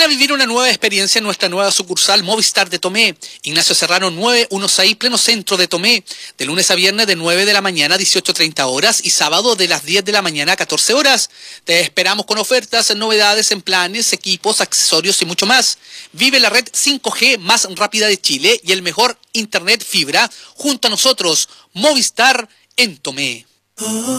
vivir una nueva experiencia en nuestra nueva sucursal Movistar de Tomé. Ignacio Serrano 916, pleno centro de Tomé. De lunes a viernes de 9 de la mañana a 18:30 horas y sábado de las 10 de la mañana a 14 horas. Te esperamos con ofertas, novedades en planes, equipos, accesorios y mucho más. Vive la red 5G más rápida de Chile y el mejor internet fibra junto a nosotros. Movistar en Tomé.